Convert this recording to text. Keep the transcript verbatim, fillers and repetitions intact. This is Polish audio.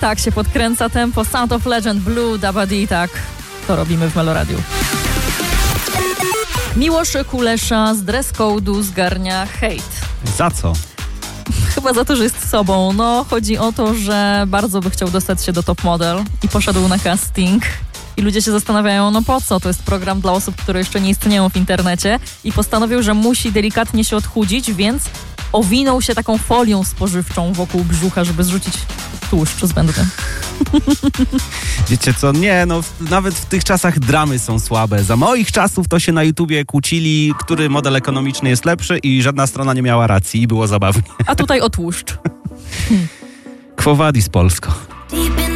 tak się podkręca tempo. Sound of Legend, Blue, Dabadi, tak. To robimy w Meloradiu. Miłosz Kulesza z dress code'u zgarnia hejt. Za co? Chyba za to, że jest sobą. No, chodzi o to, że bardzo by chciał dostać się do Top Model i poszedł na casting. I ludzie się zastanawiają, no po co? To jest program dla osób, które jeszcze nie istnieją w internecie. I postanowił, że musi delikatnie się odchudzić, więc owinął się taką folią spożywczą wokół brzucha, żeby zrzucić tłuszcz zbędny. Wiecie co, nie, no w, nawet w tych czasach dramy są słabe. Za moich czasów to się na YouTubie kłócili, który model ekonomiczny jest lepszy i żadna strona nie miała racji i było zabawnie. A tutaj o tłuszcz. Quo vadis Polsko.